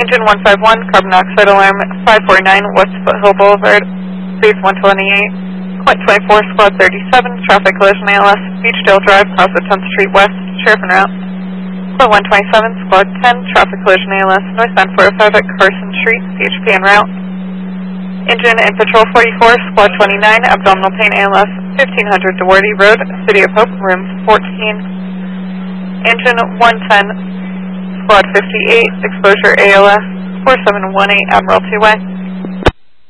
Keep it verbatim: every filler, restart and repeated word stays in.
Engine one five one, carbon monoxide alarm five four nine, West Foothill Boulevard, base one twenty-eight. Point twenty-four, squad thirty-seven, traffic collision A L S, Beachdale Drive, cross at tenth Street West, Sheriff en route. Point one twenty-seven, squad ten, traffic collision A L S, northbound four oh five at Carson Street, P H P en route. Engine in patrol forty-four, squad twenty-nine, abdominal pain A L S, fifteen hundred Dewarty Road, City of Hope, room fourteen. Engine one ten, squad fifty-eight, exposure A L S, four seven one eight Admiralty Way.